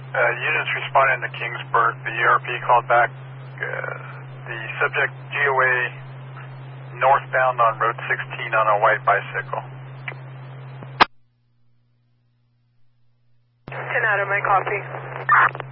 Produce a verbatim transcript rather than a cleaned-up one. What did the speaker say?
Uh, units responding to Kingsburg. The E R P called back. Uh, the subject G O A northbound on Road sixteen on a white bicycle. ten Adam, I copy.